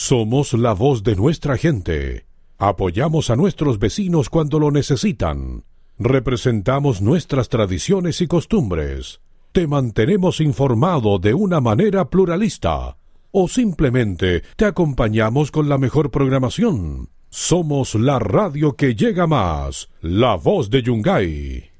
Somos la voz de nuestra gente. Apoyamos a nuestros vecinos cuando lo necesitan. Representamos nuestras tradiciones y costumbres. Te mantenemos informado de una manera pluralista. O simplemente te acompañamos con la mejor programación. Somos la radio que llega más. La voz de Yungay.